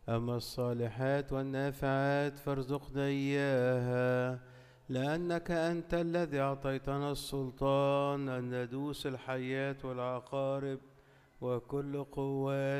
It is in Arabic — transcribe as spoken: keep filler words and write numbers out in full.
أما الصالحات والنافعات فارزقنا إياها، لأنك أنت الذي أعطيتنا السلطان أن ندوس الحياة والعقارب وكل قوات